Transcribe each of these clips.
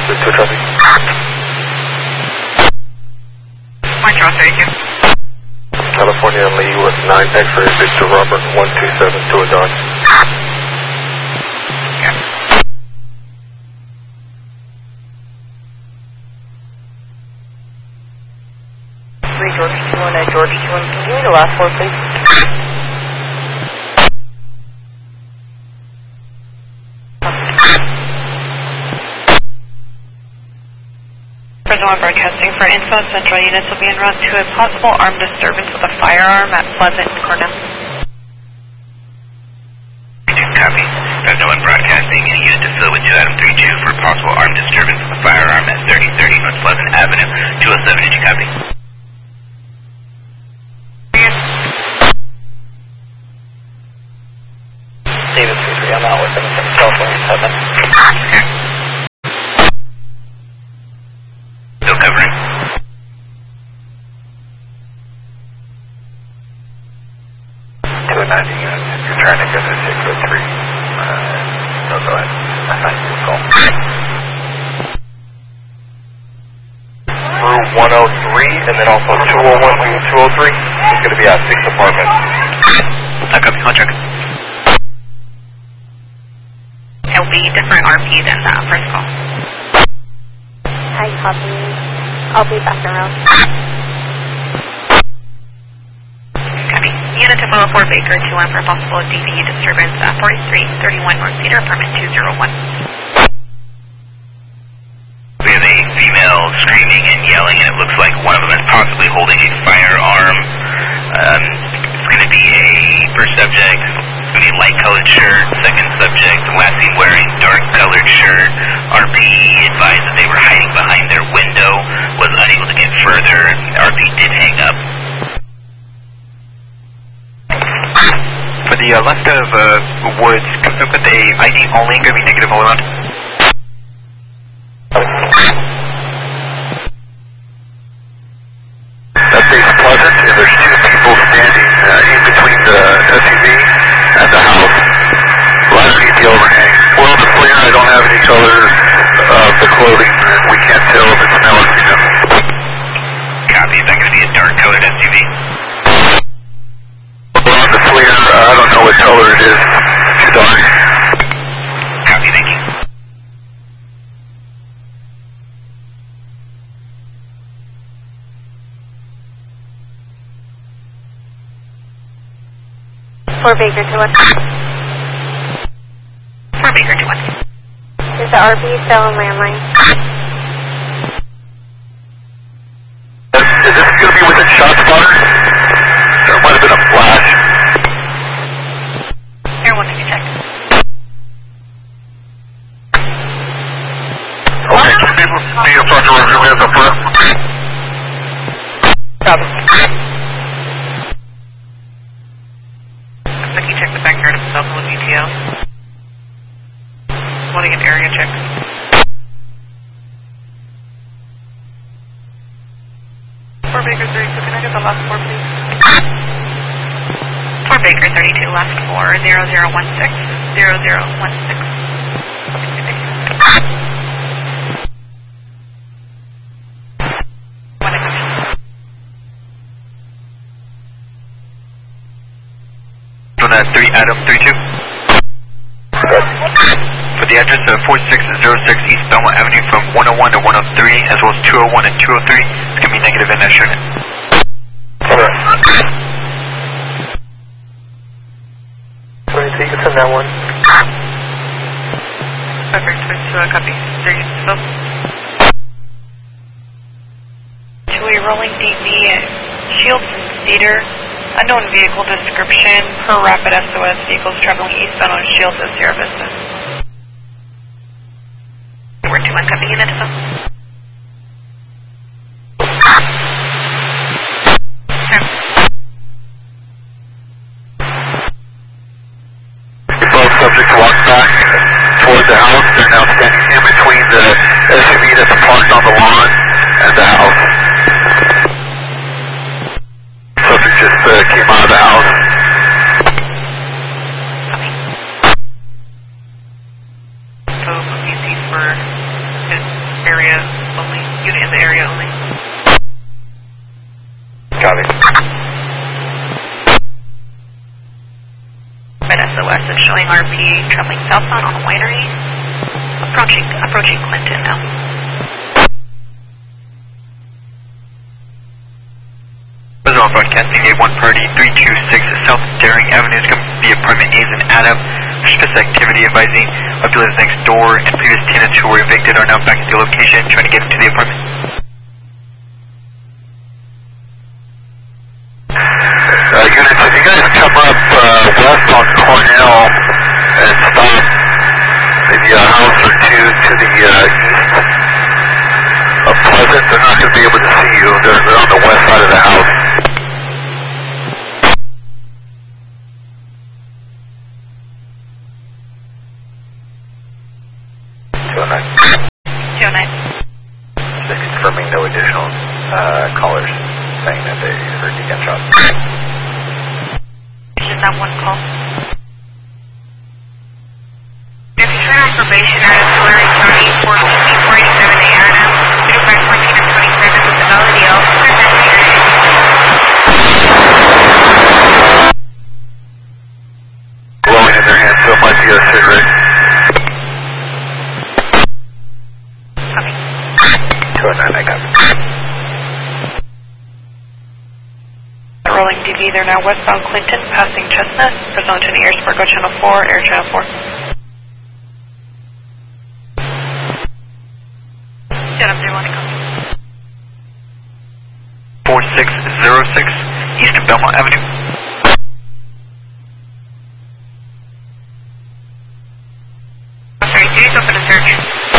2 copy. Montreal 32. California Lee with 9 X-ray, Victor Robert 127 to a dawn. Yeah. George 219, George 219. Can you give me the last four, please? Present one broadcasting for info. Central units will be en route to a possible armed disturbance with a firearm at Pleasant and Cornell. Copy. Present one broadcasting. Any unit to fill with 2 Adam 32 for possible armed disturbance with a firearm at 3030 North Pleasant Avenue, 207. Did you copy? David 33, I'm out with them from California 7. Okay. Still covering. To a 90 unit. If you're trying to get a 603, no, go ahead. That's not your call. Through 103, and then also 201 to 203. It's going to be at 6th apartment. I copy. I'll check. It'll be different RP than the first call. Hi, copy. I'll be back around. Copy. Unit to 404 Baker 21 for possible DVU disturbance at 4331 North Cedar, apartment 201. We have a female screaming and yelling, and it looks like one of them is possibly holding a firearm. It's going to be a first subject, it's going to be a light-colored shirt. Second subject, last seen wearing dark-colored shirt. RP advised that they were hiding behind their window, was unable to get further. RP did hang up. For the left of Woods, confirm with a ID only, going to be negative all around. That base Pleasant, and there's 2 people standing in between the SUV and the house. Underneath the overhang. Well, the flare, I don't have any color of the clothing, and we can't tell if it's male or female. Copy. Is that going to be a dark-colored SUV? Well, on the flare, I don't know what color it is. It's dark. Copy. Thank you. For Baker to us. For Baker 21. Is the RP still on landline? Is this going to be within shot spotter? There might have been a flash. Air 1 to check. Okay, can people see your front door view hands up front? Copy. Looks like you checked the backyard of Southwood UTL. Want to get area check. For Baker 32, can I get the last 4, please? For Baker 32, last 4, 0016, 0016. From that 3 Adam 32. For the address of 4606 East Belmont Avenue from 101 to 103, as well as 201 and 203, it's going to be negative in that unit. Alright. So you can send that one. Perfect, switch to a copy. There you go. To a rolling DV at Shields and Cedar. Unknown vehicle description per rapid SOS. Vehicles traveling eastbound on Shields at Sierra Vista. We're 2-1 copy unit. Both subjects walk back toward the house. They're now standing in between the SUV that's parked on the lawn and the house. Subject just came out of the house. So, BC for area only. Unit in the area only. Copy. SOS is showing RP traveling southbound on the winery. Approaching Clinton now. Visual broadcasting A1 priority 326 South Daring Avenue. The apartment A's in Adam. Suspicious activity advising populace next door and previous tenants who were evicted are now back at the location trying to get into the apartment. Units, if you guys come up west on Cornell and stop maybe a house or two to the east of Pleasant, they're not going to be able to see you. They're on the west side of the house. Just confirming no additional callers saying that they heard the gunshot. Just that one call. If you turn on probation out of Tulare County, 487A Adam, 2514 and 27 with the Melody L. Blowing in their hands, so it might be a cigarette. Coming. 209, I got it. Rolling DV, they're now westbound Clinton, passing Chestnut, for zone to the Air Sport, go channel 4, air channel 4. Get up there, want to come. 4606 East of Belmont Avenue. I'm sorry, do you open a search?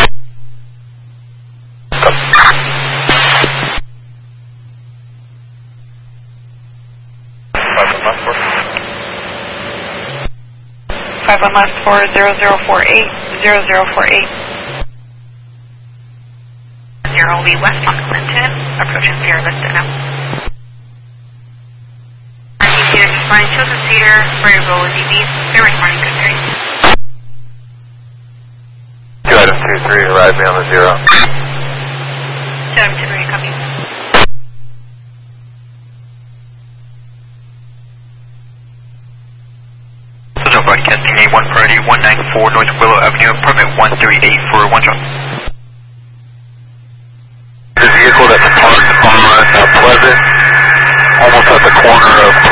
51 last 4, 0048, 0048. 0 will be west on Clinton, approaching Sierra Vista now. RTC is responding to the Cedar, ready to roll with DVs, they're responding to 3. 2 item 2-3, arrive me on the 0. 2 item 2-3, copy. Visual broadcasting A1 priority 194 North Willow Avenue, apartment 138 for one shot. The vehicle that's parked on Pleasant, almost at the corner of